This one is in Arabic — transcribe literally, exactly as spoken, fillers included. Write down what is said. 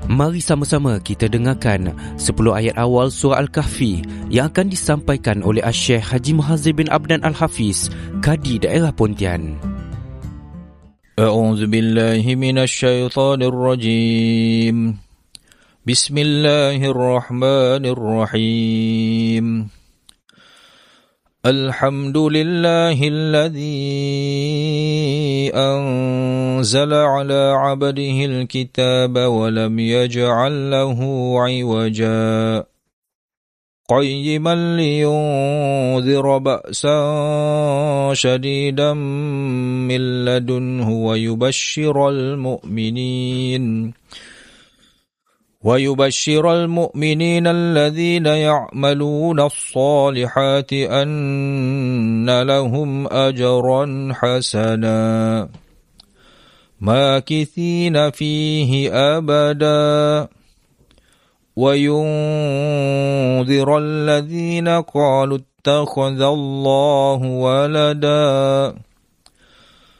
Mari sama-sama kita dengarkan sepuluh ayat awal surah Al-Kahfi yang akan disampaikan oleh Asy-Syaikh Haji Muhadzir bin Abdan Al-Hafiz, Kadi Daerah Pontian. A'udzu billahi minasy syaithanir rajim. Bismillahirrahmanirrahim. Alhamdulillahilladzi anzala ala 'abdihi al-kitaba wa lam yaj'al lahu 'iwaja qayyiman liyunzira ba'san shadidan min ladunhu wa yubashshiral mu'minin وَيُبَشِّرَ الْمُؤْمِنِينَ الَّذِينَ يَعْمَلُونَ الصَّالِحَاتِ أَنَّ لَهُمْ أَجْرًا حَسَنًا مَاكِثِينَ فِيهِ أَبَدًا وَيُنذِرَ الَّذِينَ قَالُوا اتَّخَذَ اللَّهُ وَلَدًا